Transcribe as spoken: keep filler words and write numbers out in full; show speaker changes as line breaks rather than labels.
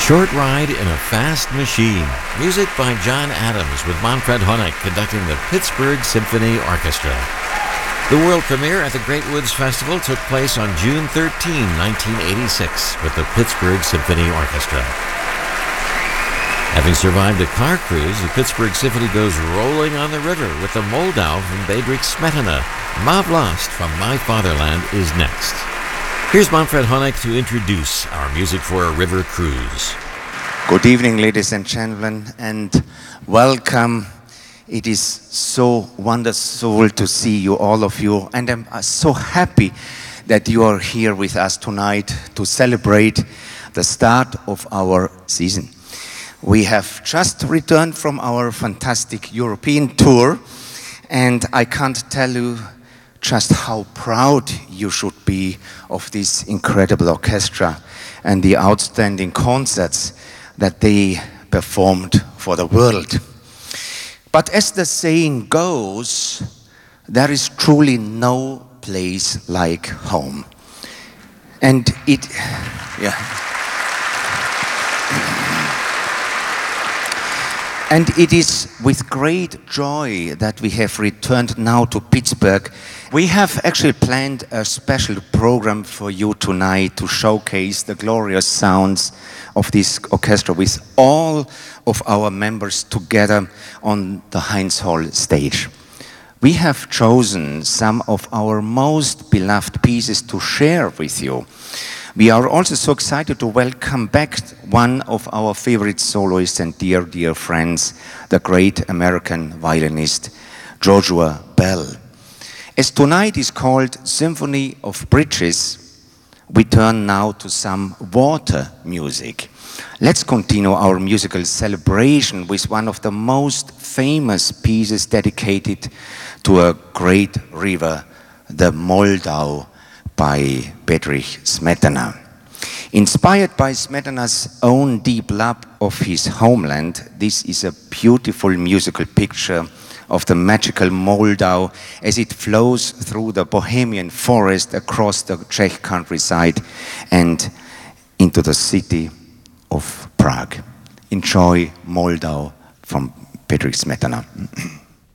Short Ride in a Fast Machine. Music by John Adams with Manfred Honeck conducting the Pittsburgh Symphony Orchestra. The world premiere at the Great Woods Festival took place on June thirteenth, nineteen eighty-six with the Pittsburgh Symphony Orchestra. Having survived a car cruise, the Pittsburgh Symphony goes rolling on the river with the Moldau from Bedřich Smetana. Ma Vlast from My Fatherland is next. Here's Manfred Honeck to introduce our Music for a River cruise.
Good evening, ladies and gentlemen, and welcome. It is so wonderful to see you, all of you, and I'm so happy that you are here with us tonight to celebrate the start of our season. We have just returned from our fantastic European tour, and I can't tell you just how proud you should be of this incredible orchestra and the outstanding concerts that they performed for the world. But as the saying goes, there is truly no place like home. And it, yeah. And it is with great joy that we have returned now to Pittsburgh. We have actually planned a special program for you tonight to showcase the glorious sounds of this orchestra with all of our members together on the Heinz Hall stage. We have chosen some of our most beloved pieces to share with you. We are also so excited to welcome back one of our favorite soloists and dear, dear friends, the great American violinist, Joshua Bell. As tonight is called Symphony of Bridges, we turn now to some water music. Let's continue our musical celebration with one of the most famous pieces dedicated to a great river, the Moldau, by Bedřich Smetana. Inspired by Smetana's own deep love of his homeland, this is a beautiful musical picture of the magical Moldau as it flows through the Bohemian forest across the Czech countryside and into the city of Prague. Enjoy Moldau from Bedřich Smetana.